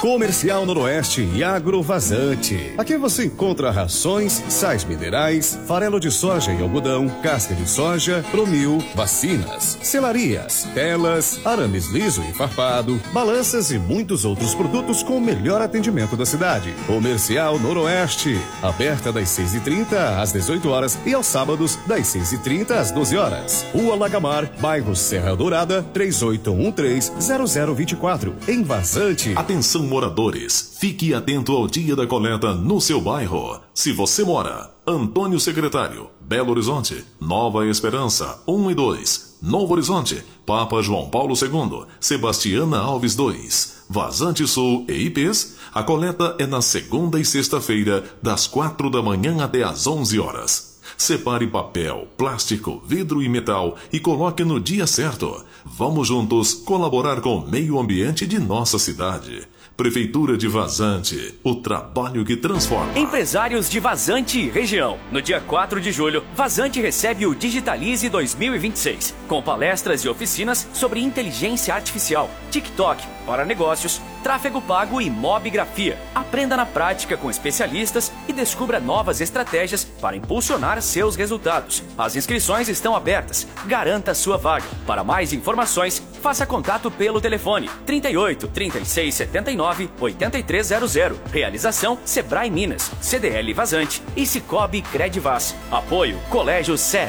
Comercial Noroeste e Agrovazante. Aqui você encontra rações, sais minerais, farelo de soja e algodão, casca de soja, promil, vacinas, selarias, telas, arames liso e farpado, balanças e muitos outros produtos com o melhor atendimento da cidade. Comercial Noroeste, aberta das 6h30 às 18 horas e aos sábados das 6h30 às 12 horas. Rua Lagamar, bairro Serra Dourada, 3813-0024, em Vazante. Atenção, moradores, fique atento ao dia da coleta no seu bairro. Se você mora Antônio Secretário, Belo Horizonte, Nova Esperança 1 e 2, Novo Horizonte, Papa João Paulo II, Sebastiana Alves 2, Vazante Sul e IPs, a coleta é na segunda e sexta-feira, das 4 da manhã até às 11 horas. Separe papel, plástico, vidro e metal e coloque no dia certo. Vamos juntos colaborar com o meio ambiente de nossa cidade. Prefeitura de Vazante, o trabalho que transforma. Empresários de Vazante e região. No dia 4 de julho, Vazante recebe o Digitalize 2026, com palestras e oficinas sobre inteligência artificial, TikTok para negócios, tráfego pago e mobigrafia. Aprenda na prática com especialistas e descubra novas estratégias para impulsionar seus resultados. As inscrições estão abertas. Garanta sua vaga. Para mais informações, faça contato pelo telefone 38 36 79 8300. Realização Sebrae Minas, CDL Vazante e Cicobi Credivaz. Apoio Colégio SER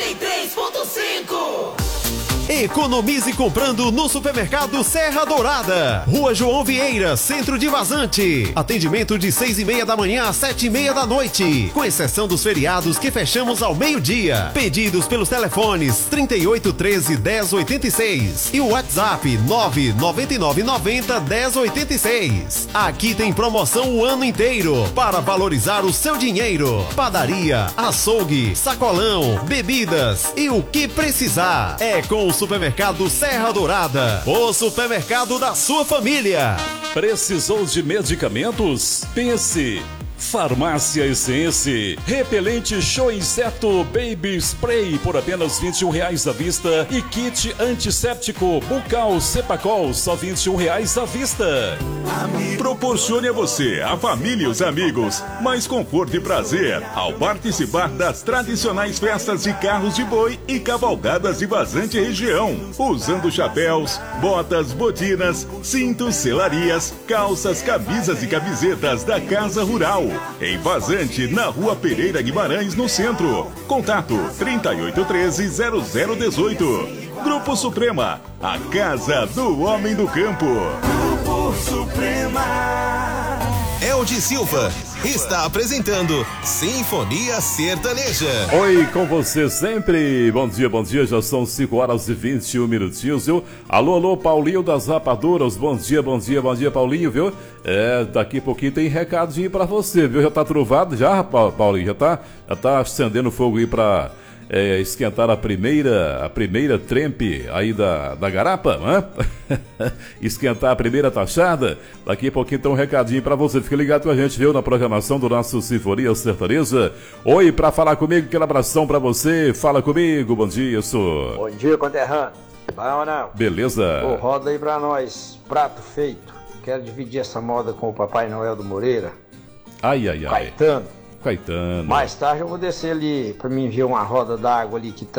93.5. Economize comprando no Supermercado Serra Dourada. Rua João Vieira, centro de Vazante. Atendimento de 6h30 da manhã às 7h30 da noite. Com exceção dos feriados que fechamos ao meio-dia. Pedidos pelos telefones 3813-1086 e o WhatsApp 99990-1086. Aqui tem promoção o ano inteiro para valorizar o seu dinheiro. Padaria, açougue, sacolão, bebidas e o que precisar. É com o Supermercado Serra Dourada, o supermercado da sua família. Precisou de medicamentos? Pense! Farmácia Essence, repelente show inseto Baby Spray por apenas R$21 à vista e kit antisséptico bucal Cepacol só R$21 à vista. Proporcione a você, a família e os amigos mais conforto e prazer ao participar das tradicionais festas de carros de boi e cavalgadas de Vazante região, usando chapéus, botas, botinas, cintos, selarias, calças, camisas e camisetas da Casa Rural. Em Vazante, na Rua Pereira Guimarães, no centro. Contato 3813-0018. Grupo Suprema, a casa do homem do campo. Grupo Suprema. Eldi Silva está apresentando Sinfonia Sertaneja. Oi, com você sempre. Bom dia, já são 5h21 minutinhos, viu? Alô, Paulinho das Rapaduras, bom dia, Paulinho, viu? Daqui a pouquinho tem recadinho pra você, viu? Já tá trovado já, Paulinho? Já tá acendendo fogo aí pra esquentar a primeira trempe aí da garapa, né? Esquentar a primeira taxada. Daqui a pouquinho tem um recadinho pra você. Fica ligado com a gente, viu? Na programação do nosso Sinfonia Sertaneja. Oi, pra falar comigo, aquele abração pra você. Fala comigo, bom dia, senhor. Bom dia, conterrâneo. Vai ou não? Beleza. Roda aí pra nós, prato feito. Quero dividir essa moda com o Papai Noel do Moreira. Ai. Caetano. Caetano. Mais tarde eu vou descer ali pra mim ver uma roda d'água ali que